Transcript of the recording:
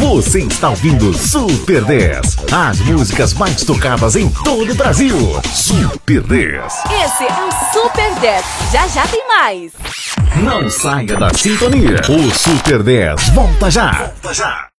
Você está ouvindo Super 10. As músicas mais tocadas em todo o Brasil. Super 10. Esse é o Super 10. Já já tem mais. Não saia da sintonia. O Super 10 volta já. Volta já.